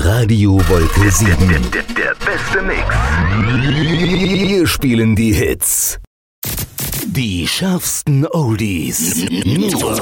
Radio Wolke 7. Der beste Mix. Wir spielen die Hits. Die schärfsten Oldies. Nur